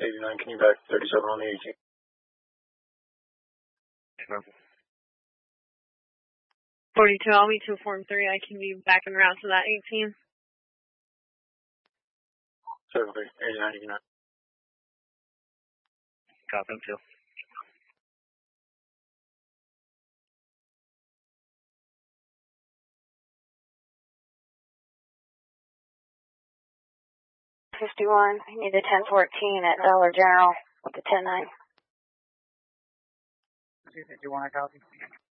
89, can you back 37 on the 18? Sure. 42, I'll be to Form 3. I can be back en route to that 18. 73, 89, you can have. Copy, too. $51, I need a 1014 at Dollar General with the 10-9. $51, I copy.